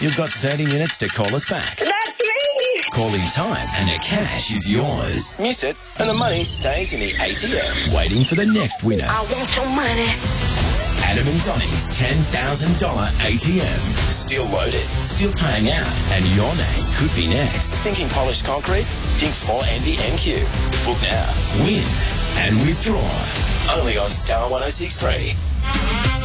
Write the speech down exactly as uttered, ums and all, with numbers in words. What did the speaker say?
You've got thirty minutes to call us back. That's me! Call in time and the cash is yours. Miss it and the money stays in the A T M. Waiting for the next winner. I want your money. Adam and Donny's ten thousand dollars A T M. Still loaded, still paying out, and your name could be next. Thinking polished concrete? Think Floor Envy M Q. Book now, win, and withdraw. Only on Star one oh six three.